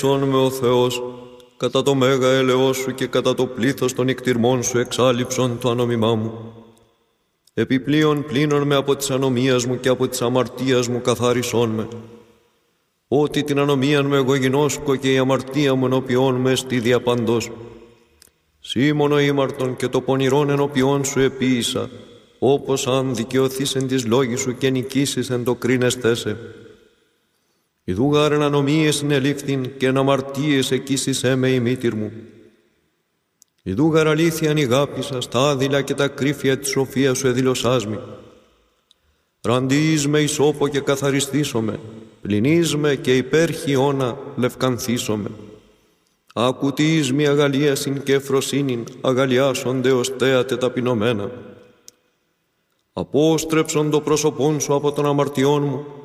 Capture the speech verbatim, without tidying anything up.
ελέησόν με ο Θεός, κατά το μέγα έλεος σου και κατά το πλήθος των εκτιρμών σου εξάλληψον το ανομιμά μου. Επιπλέον πλύνον με από της ανομίας μου και από της αμαρτίας μου καθάρισόν με. Ότι την ανομίαν με εγώ γινώσκω και η αμαρτία μου ενώπιόν με στη διαπαντός. Σήμωνο ήμαρτον και το πονηρόν ενώπιόν σου επίησα, όπως αν δικαιωθείς εν της λόγης σου και νικήσεις εν το κρίνεστέ σε. Ιδού γάρ εν ανομίες συνελήφθην και εν αμαρτίες εκείσισέ με η μήτηρ μου. Ιδού γάρ αλήθειαν ηγάπησα στα άδειλα και τα κρύφια της σοφίας σου εδηλωσάς μη. Ραντείς με ισόπο και καθαριστήσομαι, πλυνείς με και υπέρ χιώνα λευκανθήσομαι. Ακουτείς μη αγαλίασιν και ευφροσύνην, αγαλιάσονται ως θέατε ταπεινωμένα. Απόστρεψον το πρόσωπόν σου από των αμαρτιών μου